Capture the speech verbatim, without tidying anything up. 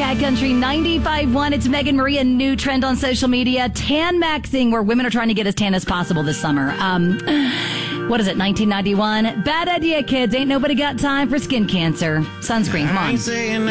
Bad Country ninety-five point one. It's Megan Marie, a new trend on social media. Tan maxing, where women are trying to get as tan as possible this summer. Um, what is it, nineteen ninety-one? Bad idea, kids. Ain't nobody got time for skin cancer. Sunscreen, come on.